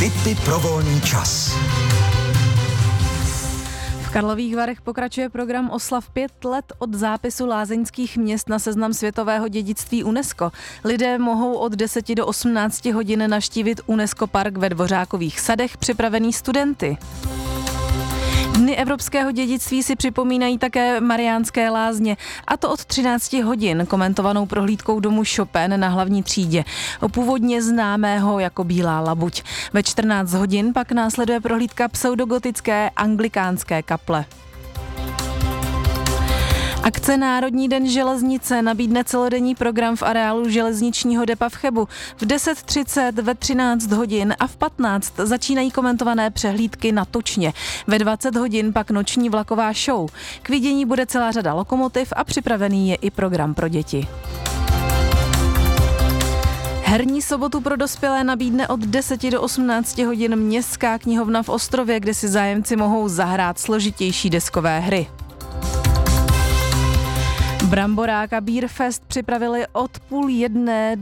Tipy pro volný čas. V Karlových Varech pokračuje program oslav 5 let od zápisu lázeňských měst na seznam světového dědictví UNESCO. Lidé mohou od 10 do 18 hodin navštívit UNESCO park ve Dvořákových sadech připravený studenty. Dny evropského dědictví si připomínají také Mariánské lázně, a to od 13 hodin komentovanou prohlídkou domu Chopin na hlavní třídě, původně známého jako Bílá labuť. Ve 14 hodin pak následuje prohlídka pseudogotické anglikánské kaple. Akce Národní den železnice nabídne celodenní program v areálu železničního depa v Chebu. V 10:30, ve 13 hodin a v 15 začínají komentované přehlídky na Točně. Ve 20 hodin pak noční vlaková show. K vidění bude celá řada lokomotiv a připravený je i program pro děti. Herní sobotu pro dospělé nabídne od 10 do 18 hodin Městská knihovna v Ostrově, kde si zájemci mohou zahrát složitější deskové hry. Bramborák a Beer Fest připravili od 12:30